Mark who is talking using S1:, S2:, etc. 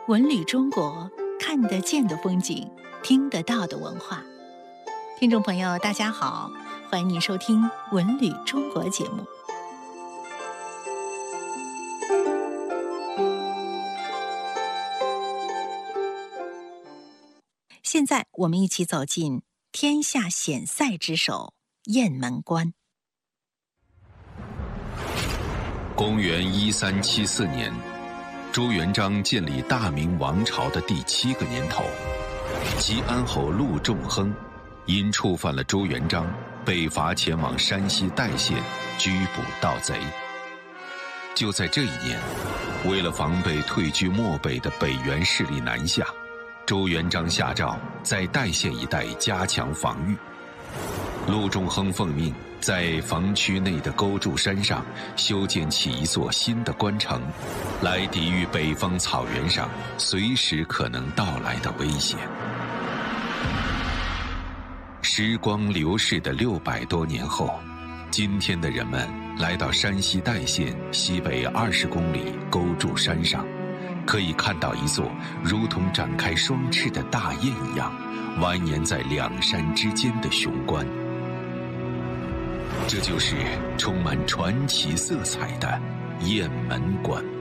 S1: 文旅中国，看得见的风景，听得到的文化。听众朋友，大家好，欢迎您收听《文旅中国》节目。现在我们一起走进天下险塞之首——雁门关。
S2: 公元1374年，朱元璋建立大明王朝的第7个年头，吉安侯陆仲亨因触犯了朱元璋，被罚前往山西代县拘捕盗贼。就在这一年，为了防备退居漠北的北元势力南下，朱元璋下诏在代县一带加强防御。陆仲亨奉命在防区内的勾柱山上修建起一座新的关城，来抵御北方草原上随时可能到来的危险。时光流逝的600多年后，今天的人们来到山西代县西北20公里勾柱山上，可以看到一座如同展开双翅的大雁一样蜿蜒在两山之间的雄关。这就是充满传奇色彩的雁门关。